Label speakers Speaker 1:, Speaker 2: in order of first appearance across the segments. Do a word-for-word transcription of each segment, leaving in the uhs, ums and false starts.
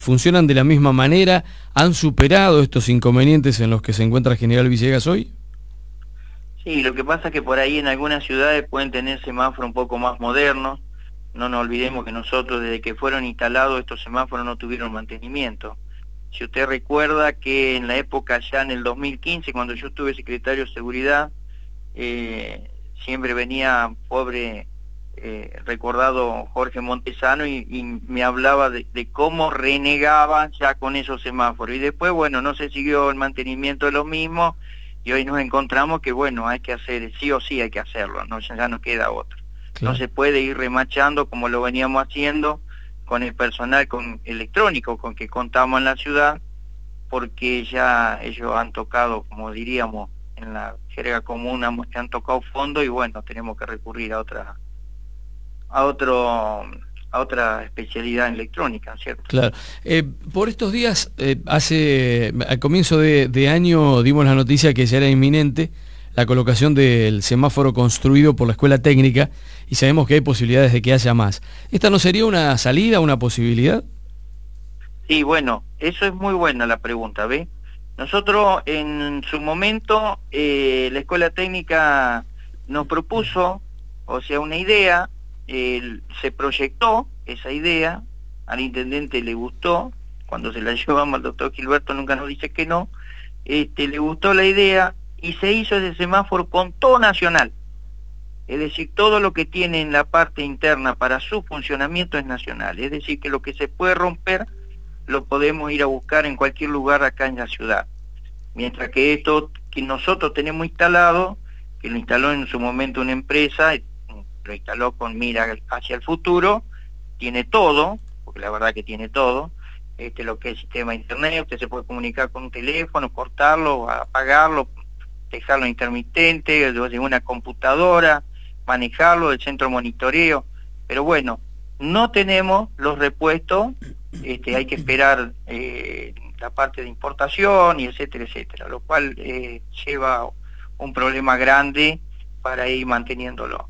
Speaker 1: ¿Funcionan de la misma manera? ¿Han superado estos inconvenientes en los que se encuentra General Villegas hoy?
Speaker 2: Sí, lo que pasa es que por ahí en algunas ciudades pueden tener semáforos un poco más modernos. No nos olvidemos que nosotros desde que fueron instalados estos semáforos no tuvieron mantenimiento. Si usted recuerda que en la época ya en el dos mil quince, cuando yo estuve secretario de Seguridad, eh, siempre venía pobre eh, recordado Jorge Montesano y, y me hablaba de, de cómo renegaban ya con esos semáforos. Y después, bueno, no se siguió el mantenimiento de los mismos y hoy nos encontramos que, bueno, hay que hacer, sí o sí hay que hacerlo, no, ya no queda otro. Claro. No se puede ir remachando como lo veníamos haciendo con el personal con electrónico con que contamos en la ciudad, porque ya ellos han tocado, como diríamos en la jerga común, han, han tocado fondo y bueno, tenemos que recurrir a otra a otro a otra especialidad en electrónica, ¿cierto?
Speaker 1: Claro. Eh, por estos días, eh, hace al comienzo de, de año dimos la noticia que ya era inminente la colocación del semáforo construido por la Escuela Técnica y sabemos que hay posibilidades de que haya más. ¿Esta no sería una salida, una posibilidad?
Speaker 2: Sí, bueno, eso es muy buena la pregunta, ¿ve? Nosotros en su momento, eh, la Escuela Técnica nos propuso, o sea, una idea, eh, se proyectó esa idea, al intendente le gustó, cuando se la llevamos al doctor Gilberto nunca nos dice que no, este, le gustó la idea y se hizo ese semáforo con todo nacional. Es decir, todo lo que tiene en la parte interna para su funcionamiento es nacional. Es decir, que lo que se puede romper lo podemos ir a buscar en cualquier lugar acá en la ciudad. Mientras que esto que nosotros tenemos instalado, que lo instaló en su momento una empresa, lo instaló con mira hacia el futuro, tiene todo, porque la verdad que tiene todo, este, lo que es sistema de internet, usted se puede comunicar con un teléfono, cortarlo, apagarlo, dejarlo intermitente, de una computadora, manejarlo, el centro de monitoreo, pero bueno, no tenemos los repuestos, este, hay que esperar eh, la parte de importación y etcétera, etcétera, lo cual eh, lleva un problema grande para ir manteniéndolo.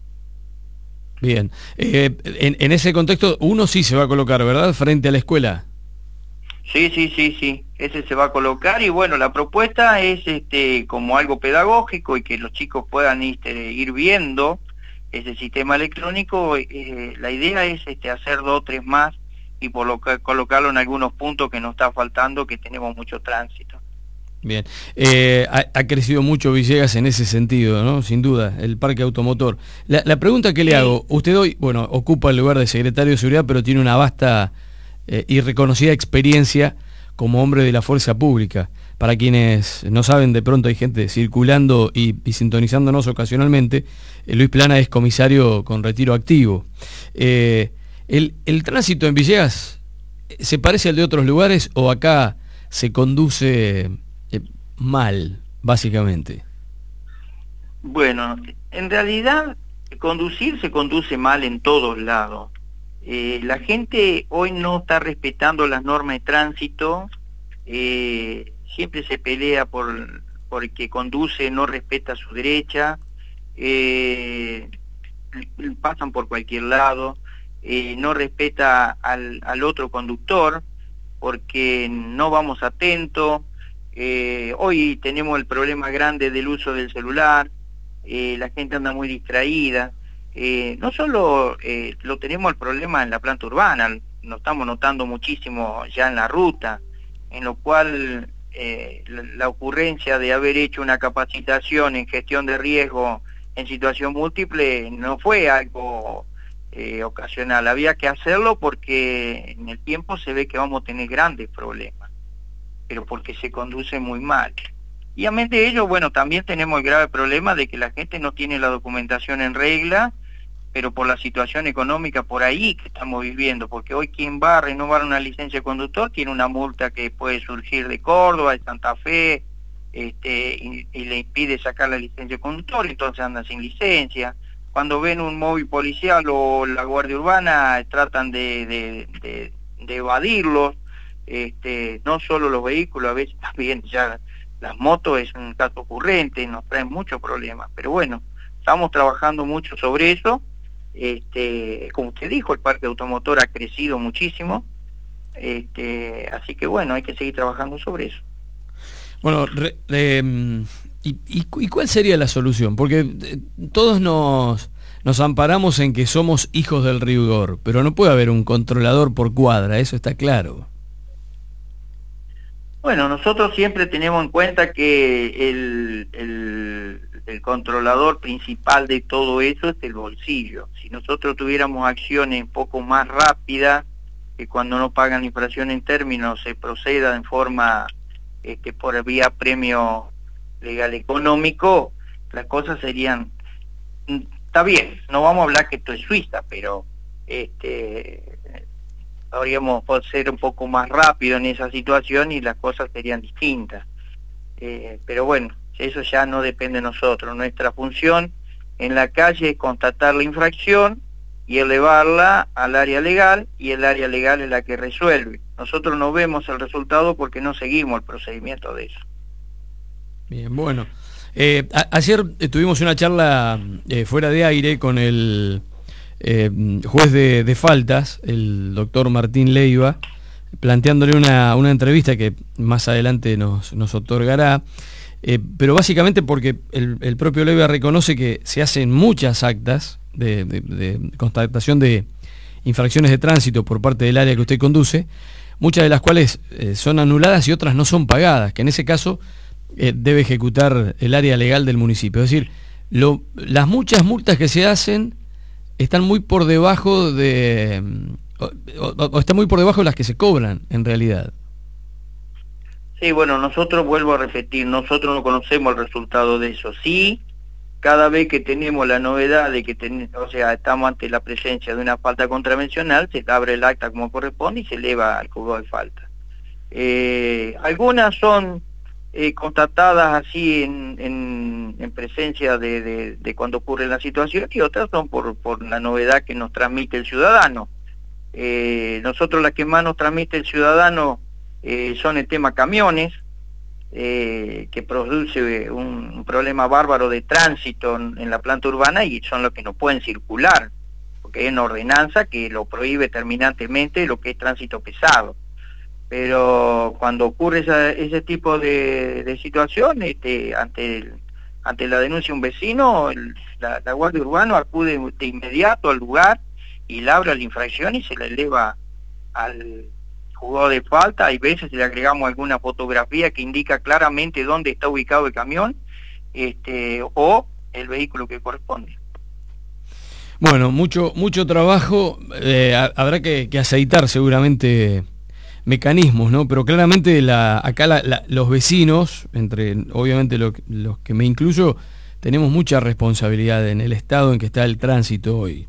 Speaker 1: Bien, eh, en, en ese contexto uno sí se va a colocar, ¿verdad?, frente a la escuela.
Speaker 2: Sí, sí, sí, sí, ese se va a colocar y bueno, la propuesta es este como algo pedagógico y que los chicos puedan este, ir viendo ese sistema electrónico. Eh, la idea es este, hacer dos o tres más y por lo que, colocarlo en algunos puntos que nos está faltando, que tenemos mucho tránsito.
Speaker 1: Bien, eh, ha, ha crecido mucho Villegas en ese sentido, ¿no? Sin duda, el parque automotor. La, la pregunta que le sí. hago, usted hoy, bueno, ocupa el lugar de secretario de Seguridad, pero tiene una vasta eh, y reconocida experiencia como hombre de la fuerza pública. Para quienes no saben, de pronto hay gente circulando y, y sintonizándonos ocasionalmente, eh, Luis Plana es comisario con retiro activo. Eh, el, ¿El tránsito en Villegas se parece al de otros lugares o acá se conduce Eh, mal, básicamente?
Speaker 2: Bueno, en realidad conducir se conduce mal en todos lados. Eh, la gente hoy no está respetando las normas de tránsito, eh, siempre se pelea por, por el que conduce, no respeta su derecha, eh, pasan por cualquier lado, eh, no respeta al, al otro conductor porque no vamos atentos. Eh, hoy tenemos el problema grande del uso del celular, eh, la gente anda muy distraída, eh, no solo eh, lo tenemos el problema en la planta urbana, lo estamos notando muchísimo ya en la ruta, en lo cual eh, la, la ocurrencia de haber hecho una capacitación en gestión de riesgo en situación múltiple no fue algo eh, ocasional, había que hacerlo porque en el tiempo se ve que vamos a tener grandes problemas, pero porque se conduce muy mal. Y además de ello, bueno, también tenemos el grave problema de que la gente no tiene la documentación en regla, pero por la situación económica por ahí que estamos viviendo, porque hoy quien va a renovar una licencia de conductor tiene una multa que puede surgir de Córdoba, de Santa Fe, este, y, y le impide sacar la licencia de conductor, entonces anda sin licencia. Cuando ven un móvil policial o la Guardia Urbana tratan de, de, de, de evadirlos. Este, no solo los vehículos, a veces también ya las motos es un caso ocurrente, nos traen muchos problemas, pero bueno, estamos trabajando mucho sobre eso. Este, como usted dijo, el parque automotor ha crecido muchísimo, Este, así que bueno, hay que seguir trabajando sobre eso.
Speaker 1: Bueno, re, eh, y, y, ¿y cuál sería la solución? Porque eh, todos nos, nos amparamos en que somos hijos del rigor, pero no puede haber un controlador por cuadra, eso está claro.
Speaker 2: Bueno, nosotros siempre tenemos en cuenta que el, el, el controlador principal de todo eso es el bolsillo. Si nosotros tuviéramos acciones un poco más rápidas, que cuando no pagan infracción en términos se proceda en forma este, por vía premio legal económico, las cosas serían, está bien, no vamos a hablar que esto es Suiza, pero este podríamos ser un poco más rápido en esa situación y las cosas serían distintas. Eh, pero bueno, eso ya no depende de nosotros. Nuestra función en la calle es constatar la infracción y elevarla al área legal, y el área legal es la que resuelve. Nosotros no vemos el resultado porque no seguimos el procedimiento de eso.
Speaker 1: Bien, bueno. Eh, a, ayer eh, tuvimos una charla eh, fuera de aire con el eh, juez de, de faltas, el doctor Martín Leiva, planteándole una, una entrevista que más adelante nos, nos otorgará, eh, pero básicamente porque el, el propio Leiva reconoce que se hacen muchas actas de, de, de constatación de infracciones de tránsito por parte del área que usted conduce, muchas de las cuales eh, son anuladas y otras no son pagadas, que en ese caso eh, debe ejecutar el área legal del municipio. Es decir, lo, las muchas multas que se hacen están muy por debajo de o, o, o están muy por debajo de las que se cobran en realidad.
Speaker 2: Sí, bueno, nosotros, vuelvo a repetir, nosotros no conocemos el resultado de eso. Sí, cada vez que tenemos la novedad de que ten, o sea, estamos ante la presencia de una falta contravencional, se abre el acta como corresponde y se eleva al juzgado de falta. Eh, algunas son eh, constatadas así en, en, en presencia de, de, de cuando ocurre la situación, y otras son por, por la novedad que nos transmite el ciudadano. Eh, nosotros las que más nos transmite el ciudadano eh, son el tema camiones, eh, que produce un, un problema bárbaro de tránsito en, en la planta urbana, y son los que no pueden circular, porque hay una ordenanza que lo prohíbe terminantemente, lo que es tránsito pesado. Pero cuando ocurre esa, ese tipo de, de situación, este, ante, el, ante la denuncia de un vecino, el, la, la Guardia Urbana acude de inmediato al lugar y labra la infracción y se la eleva al juzgado de falta. Hay veces le agregamos alguna fotografía que indica claramente dónde está ubicado el camión este, o el vehículo que corresponde.
Speaker 1: Bueno, mucho mucho trabajo, eh, habrá que, que aceitar seguramente mecanismos, ¿no? Pero claramente la, acá la, la, los vecinos, entre obviamente lo, los que me incluyo, tenemos mucha responsabilidad en el estado en que está el tránsito hoy.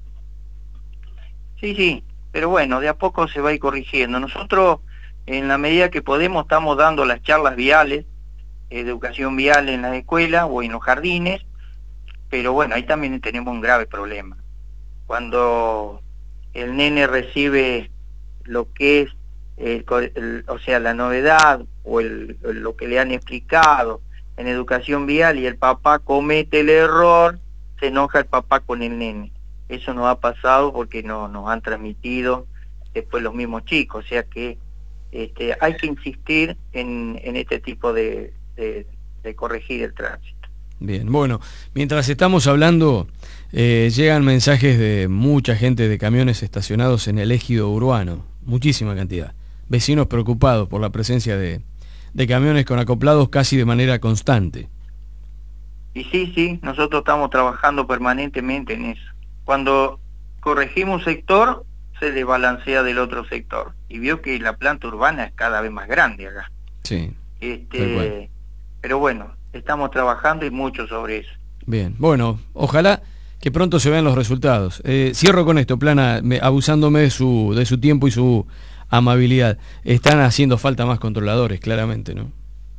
Speaker 2: Sí, sí, pero bueno, de a poco se va a ir corrigiendo. Nosotros, en la medida que podemos, estamos dando las charlas viales, eh, de educación vial en las escuelas o en los jardines, pero bueno, ahí también tenemos un grave problema. Cuando el nene recibe lo que es El, el, o sea, la novedad o el, lo que le han explicado en educación vial y el papá comete el error, se enoja el papá con el nene. Eso nos ha pasado porque no, nos han transmitido después los mismos chicos, o sea que este, hay que insistir en, en este tipo de, de, de corregir el tránsito.
Speaker 1: Bien, bueno, mientras estamos hablando, eh, llegan mensajes de mucha gente de camiones estacionados en el ejido urbano, muchísima cantidad. Vecinos preocupados por la presencia de, de camiones con acoplados casi de manera constante.
Speaker 2: Y sí, sí, nosotros estamos trabajando permanentemente en eso. Cuando corregimos un sector, se desbalancea del otro sector. Y vio que la planta urbana es cada vez más grande acá.
Speaker 1: Sí.
Speaker 2: Este, pero bueno, estamos trabajando y mucho sobre eso.
Speaker 1: Bien, bueno, ojalá que pronto se vean los resultados. Eh, cierro con esto, Plana, me, abusándome de su, de su tiempo y su amabilidad. Están haciendo falta más controladores, claramente, ¿no?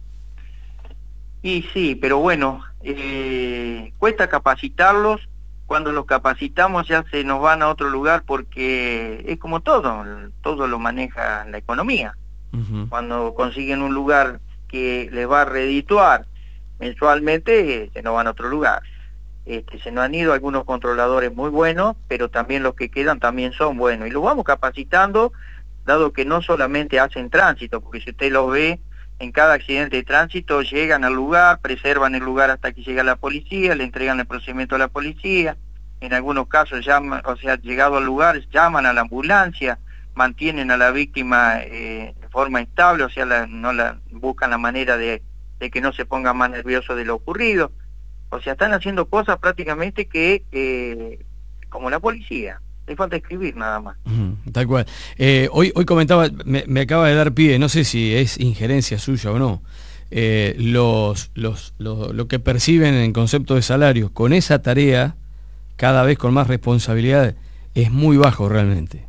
Speaker 2: Y sí, pero bueno, eh, cuesta capacitarlos. Cuando los capacitamos ya se nos van a otro lugar, porque es como todo, todo lo maneja la economía. Uh-huh. Cuando consiguen un lugar que les va a redituar mensualmente, se nos van a otro lugar. Este, se nos han ido algunos controladores muy buenos, pero también los que quedan también son buenos, y los vamos capacitando dado que no solamente hacen tránsito, porque si usted los ve, en cada accidente de tránsito llegan al lugar, preservan el lugar hasta que llega la policía, le entregan el procedimiento a la policía, en algunos casos llaman, o sea, llegado al lugar, llaman a la ambulancia, mantienen a la víctima eh, de forma estable, o sea, la, no la buscan la manera de, de que no se ponga más nervioso de lo ocurrido. O sea, están haciendo cosas prácticamente que, eh, como la policía, le falta escribir nada más.
Speaker 1: Uh, tal cual. Eh, hoy, hoy comentaba, me, me acaba de dar pie, no sé si es injerencia suya o no, eh, los, los, los, lo que perciben en concepto de salarios con esa tarea, cada vez con más responsabilidad, es muy bajo realmente.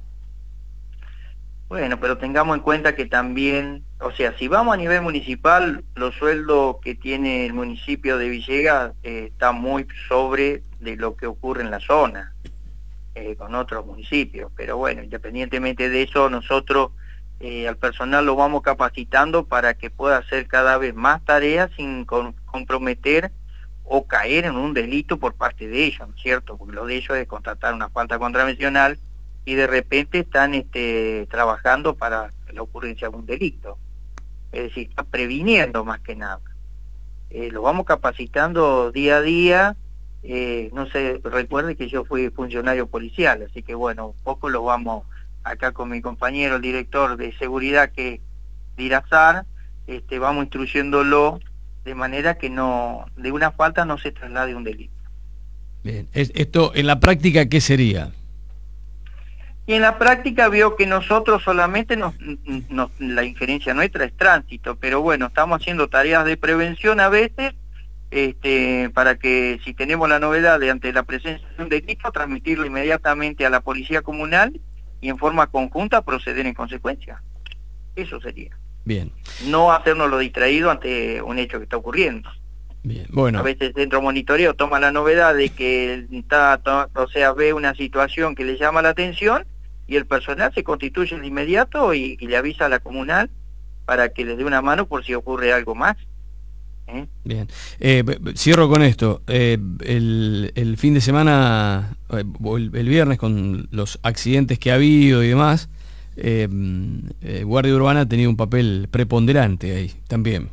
Speaker 2: Bueno, pero tengamos en cuenta que también, o sea, si vamos a nivel municipal, los sueldos que tiene el municipio de Villegas eh, están muy sobre de lo que ocurre en la zona, eh, con otros municipios. Pero bueno, independientemente de eso, nosotros eh, al personal lo vamos capacitando para que pueda hacer cada vez más tareas sin con, comprometer o caer en un delito por parte de ellos, ¿no es cierto? Porque lo de ellos es constatar una falta contravencional y de repente están este, trabajando para la ocurrencia de un delito. Es decir, están previniendo más que nada. Eh, lo vamos capacitando día a día. Eh, no sé, recuerde que yo fui funcionario policial, así que bueno, un poco lo vamos, acá con mi compañero, el director de seguridad, que de Irazar, este, vamos instruyéndolo de manera que no, de una falta no se traslade un delito.
Speaker 1: Bien, esto en la práctica, ¿qué sería?
Speaker 2: Y en la práctica veo que nosotros solamente nos, nos, la injerencia nuestra es tránsito, pero bueno, estamos haciendo tareas de prevención a veces, este, para que si tenemos la novedad de ante la presencia de un delito, transmitirlo inmediatamente a la policía comunal y en forma conjunta proceder en consecuencia. Eso sería.
Speaker 1: Bien.
Speaker 2: No hacernos lo distraído ante un hecho que está ocurriendo.
Speaker 1: Bien, bueno.
Speaker 2: A veces el centro de monitoreo toma la novedad de que está, o sea, ve una situación que le llama la atención y el personal se constituye de inmediato y, y le avisa a la comunal para que les dé una mano por si ocurre algo más. ¿Eh?
Speaker 1: Bien, eh, cierro con esto. Eh, el, el fin de semana, eh, el, el viernes, con los accidentes que ha habido y demás, eh, eh, Guardia Urbana ha tenido un papel preponderante ahí también.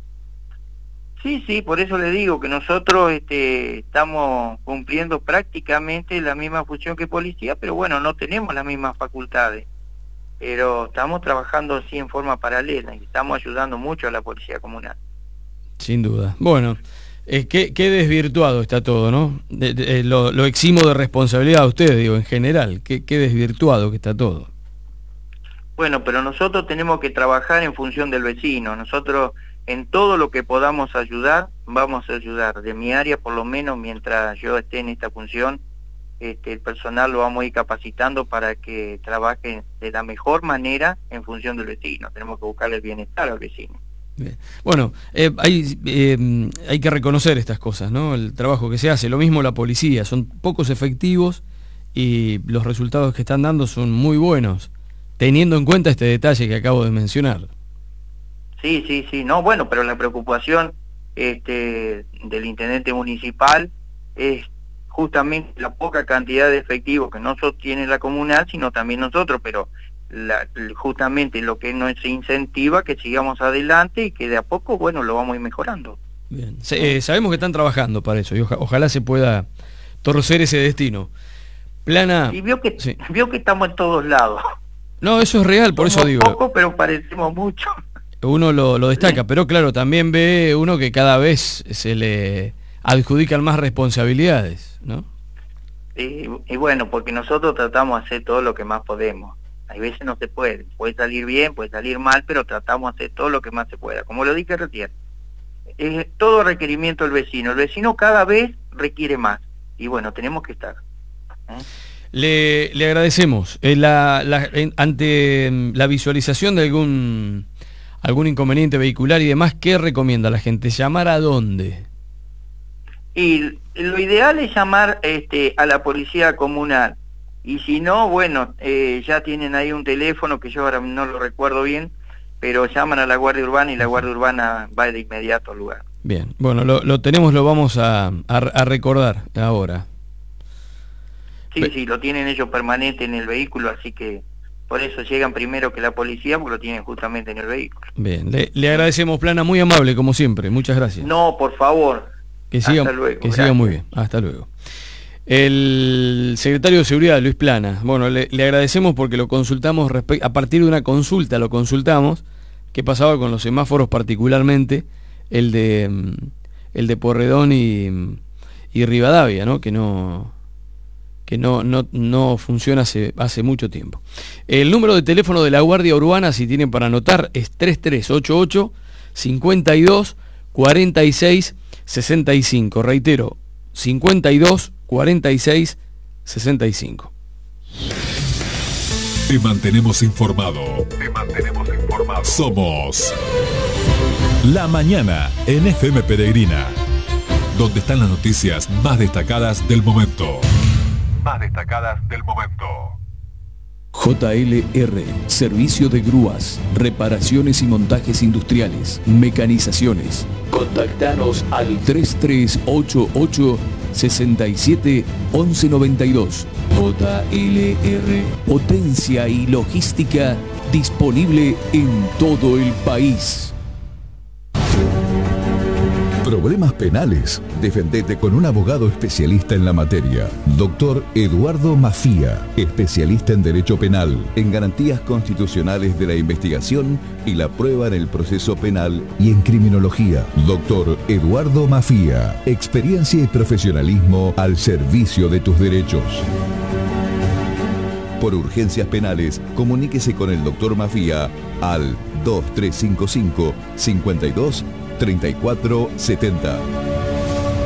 Speaker 2: Sí, sí, por eso le digo que nosotros este, estamos cumpliendo prácticamente la misma función que policía, pero bueno, no tenemos las mismas facultades, pero estamos trabajando así en forma paralela y estamos ayudando mucho a la policía comunal.
Speaker 1: Sin duda. Bueno, eh, qué, qué desvirtuado está todo, ¿no? De, de, lo, lo eximo de responsabilidad a ustedes, digo, en general, qué, qué desvirtuado que está todo.
Speaker 2: Bueno, pero nosotros tenemos que trabajar en función del vecino. Nosotros en todo lo que podamos ayudar, vamos a ayudar. De mi área, por lo menos, mientras yo esté en esta función, este, el personal lo vamos a ir capacitando para que trabaje de la mejor manera en función del vecino. Tenemos que buscarle el bienestar al vecino.
Speaker 1: Bien. Bueno, eh, hay, eh, hay que reconocer estas cosas, ¿no? El trabajo que se hace, lo mismo la policía, son pocos efectivos y los resultados que están dando son muy buenos, teniendo en cuenta este detalle que acabo de mencionar.
Speaker 2: Sí, sí, sí, no, bueno, pero la preocupación este, del intendente municipal es justamente la poca cantidad de efectivos que no solo tiene la comunal, sino también nosotros, pero la, justamente lo que nos incentiva que sigamos adelante y que de a poco, bueno, lo vamos a ir mejorando.
Speaker 1: Bien, eh, sabemos que están trabajando para eso y oja, ojalá se pueda torcer ese destino. Plana...
Speaker 2: Y vio que,
Speaker 1: sí.
Speaker 2: vio que estamos en todos lados.
Speaker 1: No, eso es real, por
Speaker 2: Somos
Speaker 1: eso digo.
Speaker 2: Poco, pero parecemos mucho.
Speaker 1: Uno lo, lo destaca, pero claro, también ve uno que cada vez se le adjudican más responsabilidades, ¿no?
Speaker 2: Y, y bueno, porque nosotros tratamos de hacer todo lo que más podemos. Hay veces no se puede, puede salir bien, puede salir mal, pero tratamos de hacer todo lo que más se pueda. Como lo dije recién, es todo requerimiento del vecino. El vecino cada vez requiere más. Y bueno, tenemos que estar. ¿Eh?
Speaker 1: Le, le agradecemos. Eh, la, la, en, ante la visualización de algún... algún inconveniente vehicular y demás, ¿qué recomienda la gente? ¿Llamar a dónde?
Speaker 2: Y lo ideal es llamar este, a la policía comunal. Y si no, bueno, eh, ya tienen ahí un teléfono que yo ahora no lo recuerdo bien, pero llaman a la Guardia Urbana y la Guardia Urbana va de inmediato al lugar.
Speaker 1: Bien, bueno, lo, lo tenemos, lo vamos a, a, a recordar ahora.
Speaker 2: Sí, Be sí, lo tienen ellos permanente en el vehículo, así que por eso llegan primero que la policía, porque lo tienen justamente en el vehículo.
Speaker 1: Bien, le, le agradecemos, Plana, muy amable como siempre, muchas gracias.
Speaker 2: No, por favor.
Speaker 1: Que siga,
Speaker 2: Hasta luego,
Speaker 1: que
Speaker 2: gracias.
Speaker 1: siga muy bien, hasta luego. El secretario de Seguridad, Luis Plana, bueno, le, le agradecemos porque lo consultamos, a partir de una consulta lo consultamos, qué pasaba con los semáforos, particularmente el de el de Porredón y, y Rivadavia, ¿no? Que no que no, no, no funciona hace, hace mucho tiempo. El número de teléfono de la Guardia Urbana, si tienen para anotar, es tres tres ocho ocho, cincuenta y dos, cuarenta y seis, sesenta y cinco. Reitero, cincuenta y dos, cuarenta y seis, sesenta y cinco.
Speaker 3: Te mantenemos informado. Te mantenemos informado. Somos La Mañana en F M Peregrina, donde están las noticias más destacadas del momento. Más destacadas del momento.
Speaker 4: J L R, servicio de grúas, reparaciones y montajes industriales, mecanizaciones. Contactanos al tres tres ocho ocho, sesenta y siete, once noventa y dos. J L R, potencia y logística disponible en todo el país.
Speaker 5: Problemas penales. Defendete con un abogado especialista en la materia. Doctor Eduardo Mafía, especialista en Derecho Penal, en garantías constitucionales de la investigación y la prueba en el proceso penal y en criminología. Doctor Eduardo Mafía, experiencia y profesionalismo al servicio de tus derechos. Por urgencias penales, comuníquese con el doctor Mafía al dos tres cinco cinco, cincuenta y dos, treinta y cuatro setenta.